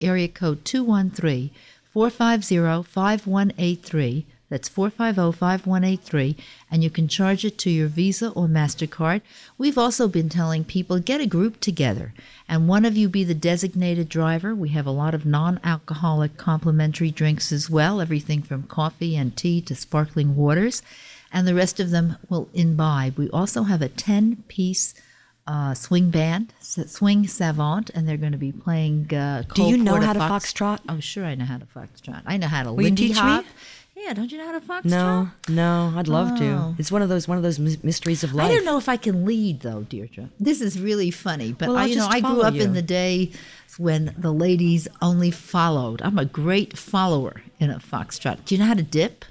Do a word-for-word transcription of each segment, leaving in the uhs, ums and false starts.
area code two one three, four five zero, five one eight three. That's four five zero, five one eight three, and you can charge it to your Visa or MasterCard. We've also been telling people, get a group together, and one of you be the designated driver. We have a lot of non-alcoholic complimentary drinks as well, everything from coffee and tea to sparkling waters, and the rest of them will imbibe. We also have a ten-piece uh, swing band, Swing Savant, and they're going to be playing uh, Do you know Cole how to Porter foxtrot? Oh, sure I know how to foxtrot. I know how to Will you Lindy teach Hop. me? Yeah, don't you know how to foxtrot? No, no, I'd love Oh. to. It's one of those one of those mys- mysteries of life. I don't know if I can lead, though, Deirdre. This is really funny, but Well, I, I'll you know, just I grew follow up you. in the day when the ladies only followed. I'm a great follower in a foxtrot. Do you know how to dip?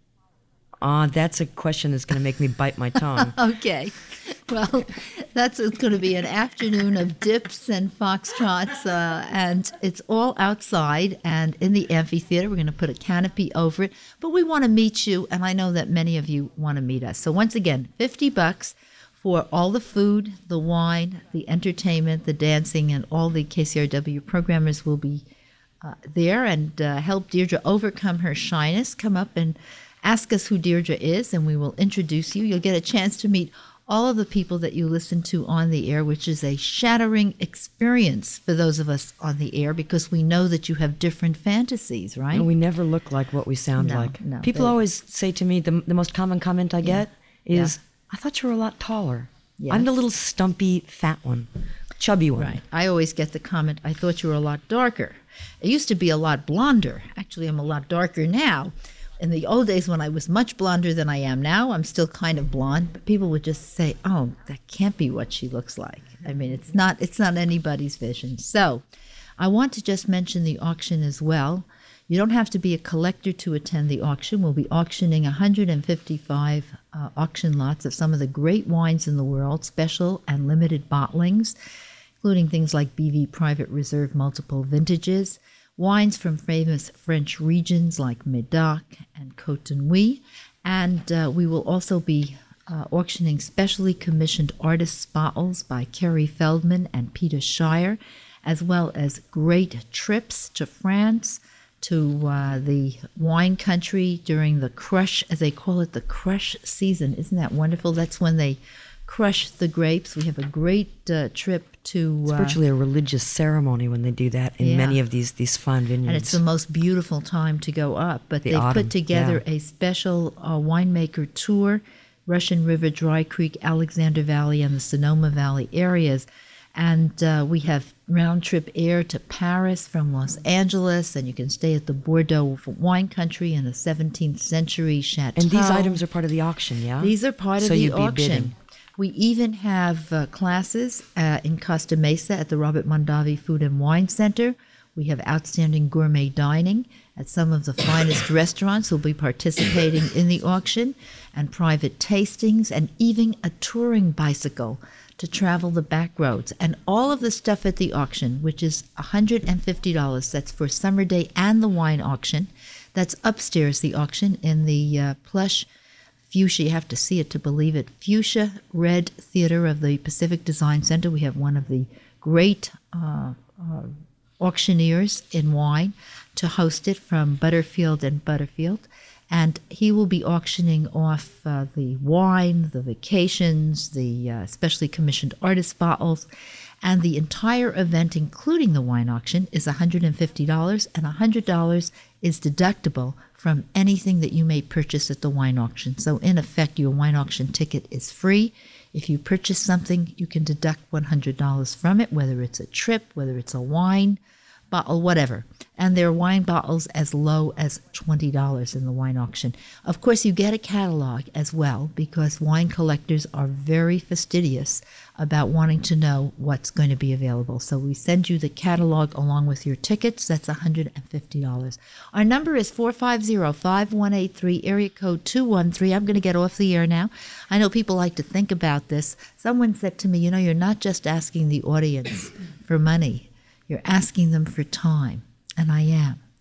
Ah, that's a question that's going to make me bite my tongue. Okay. Well, that's it's going to be an afternoon of dips and foxtrots, uh, and it's all outside and in the amphitheater. We're going to put a canopy over it, but we want to meet you, and I know that many of you want to meet us. So once again, fifty bucks for all the food, the wine, the entertainment, the dancing, and all the K C R W programmers will be uh, there and uh, help Deirdre overcome her shyness. Come up and ask us who Deirdre is, and we will introduce you. You'll get a chance to meet all of the people that you listen to on the air, which is a shattering experience for those of us on the air because we know that you have different fantasies, right? And we never look like what we sound No, like. no, People they- always say to me, the, the most common comment I get is, I thought you were a lot taller. I'm the Yes. little stumpy, fat one, chubby one. Right. I always get the comment, I thought you were a lot darker. It used to be a lot blonder. Actually, I'm a lot darker now. In the old days when I was much blonder than I am now, I'm still kind of blonde, but people would just say, oh, that can't be what she looks like. I mean, it's not it's not anybody's vision. So I want to just mention the auction as well. You don't have to be a collector to attend the auction. We'll be auctioning one hundred fifty-five uh, auction lots of some of the great wines in the world, special and limited bottlings, including things like B V Private Reserve multiple vintages, wines from famous French regions like Medoc and Côte d'Ivoire, and uh, we will also be uh, auctioning specially commissioned artists' bottles by Kerry Feldman and Peter Shire, as well as great trips to France, to uh, the wine country during the crush, as they call it, the crush season. Isn't that wonderful? That's when they crush the grapes. We have a great uh, trip to... It's uh, virtually a religious ceremony when they do that in Yeah. many of these, these fine vineyards. and it's the most beautiful time to go up. But The they've autumn, put together yeah. a special uh, winemaker tour, Russian River, Dry Creek, Alexander Valley, and the Sonoma Valley areas. And uh, we have round-trip air to Paris from Los Angeles, and you can stay at the Bordeaux wine country in a seventeenth century chateau. And these items are part of the auction, yeah? These are part of So the you'd be auction. bidding. We even have uh, classes uh, in Costa Mesa at the Robert Mondavi Food and Wine Center. We have outstanding gourmet dining at some of the finest restaurants who will be participating in the auction, and private tastings, and even a touring bicycle to travel the back roads. And all of the stuff at the auction, which is one hundred fifty dollars, that's for Summer Day and the wine auction. That's upstairs, the auction, in the uh, plush fuchsia, you have to see it to believe it, fuchsia red theater of the Pacific Design Center. We have one of the great uh, uh, auctioneers in wine to host it from Butterfield and Butterfield. And he will be auctioning off uh, the wine, the vacations, the uh, specially commissioned artist bottles, and the entire event, including the wine auction, is one hundred fifty dollars, and one hundred dollars is deductible from anything that you may purchase at the wine auction. So in effect, your wine auction ticket is free. If you purchase something, you can deduct one hundred dollars from it, whether it's a trip, whether it's a wine bottle, whatever. And there are wine bottles as low as twenty dollars in the wine auction. Of course, you get a catalog as well, because wine collectors are very fastidious about wanting to know what's going to be available. So we send you the catalog along with your tickets. That's one hundred fifty dollars. Our number is four five zero, five one eight three, area code two one three. I'm going to get off the air now. I know people like to think about this. Someone said to me, you know, you're not just asking the audience for money. You're asking them for time. And I am.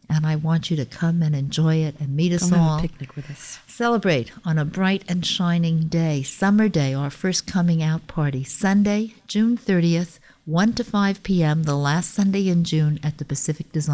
and I want you to come and enjoy it and meet us Come all. have a picnic with us. Celebrate on a bright and shining day, summer day, our first coming out party, Sunday, June thirtieth, one to five p.m., the last Sunday in June at the Pacific Design